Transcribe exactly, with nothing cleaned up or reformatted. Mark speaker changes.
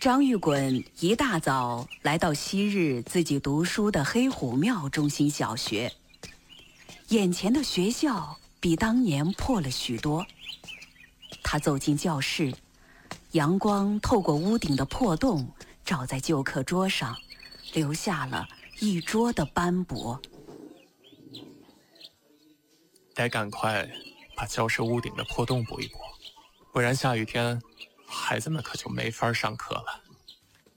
Speaker 1: 张玉滚一大早来到昔日自己读书的黑虎庙中心小学。眼前的学校比当年破了许多。他走进教室，阳光透过屋顶的破洞照在旧课桌上，留下了一桌的斑驳。
Speaker 2: 得赶快把教室屋顶的破洞补一补，不然下雨天孩子们可就没法上课了。